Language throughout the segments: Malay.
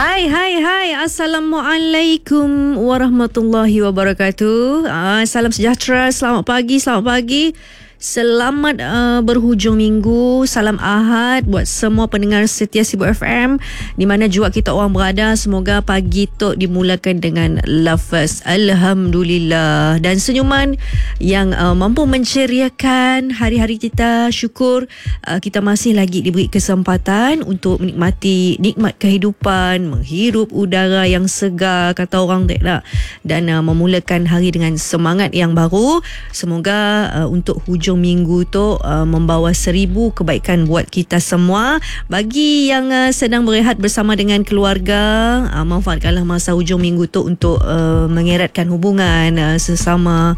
Hai. Assalamualaikum warahmatullahi wabarakatuh. Salam sejahtera, selamat pagi. Selamat berhujung minggu. Salam Ahad buat semua pendengar setia Sibu FM di mana juga kita orang berada. Semoga pagi tu dimulakan dengan lafaz Alhamdulillah dan senyuman yang mampu menceriakan hari-hari kita. Syukur kita masih lagi diberi kesempatan untuk menikmati nikmat kehidupan, menghirup udara yang segar kata orang tak, dan memulakan hari dengan semangat yang baru. Semoga untuk hujung minggu tu membawa 1000 kebaikan buat kita semua. Bagi yang sedang berehat bersama dengan keluarga, manfaatkanlah masa hujung minggu tu untuk mengeratkan hubungan sesama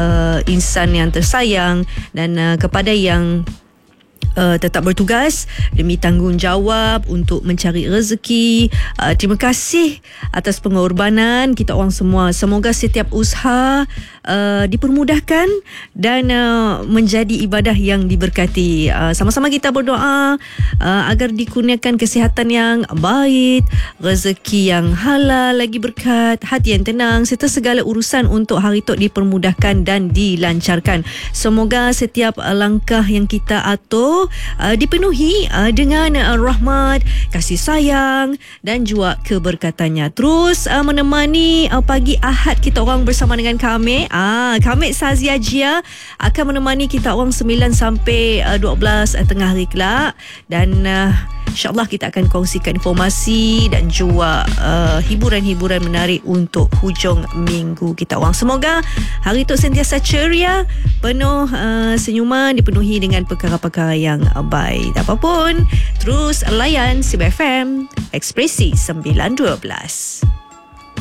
insan yang tersayang, dan kepada yang tetap bertugas demi tanggungjawab untuk mencari rezeki, terima kasih atas pengorbanan kita orang semua. Semoga setiap usaha dipermudahkan dan menjadi ibadah yang diberkati. Sama-sama kita berdoa agar dikurniakan kesihatan yang baik, rezeki yang halal lagi berkat, hati yang tenang, serta segala urusan untuk hari itu dipermudahkan dan dilancarkan. Semoga setiap langkah yang kita atur dipenuhi dengan rahmat, kasih sayang dan juga keberkatannya. Terus menemani pagi Ahad kita orang bersama dengan kami. Kami Sazia Jia akan menemani kita orang 9 sampai 12 tengah hari kelak, dan InsyaAllah kita akan kongsikan informasi dan juga hiburan-hiburan menarik untuk hujung minggu kita orang. Semoga hari itu sentiasa ceria, penuh senyuman, dipenuhi dengan perkara-perkara yang baik. Apapun, terus layan Sibu FM, Ekspresi 912.